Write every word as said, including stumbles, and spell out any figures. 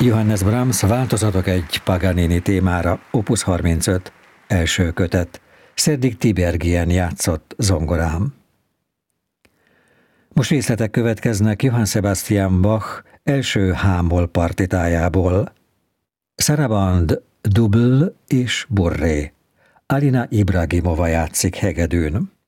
Johannes Brahms változatok egy Paganini témára, opus harmincöt, első kötet, Cedric Tiberghien játszott zongorám. Most részletek következnek Johann Sebastian Bach első hámol partitájából. Saraband, Double és Bourrée. Alina Ibragimova játszik hegedűn.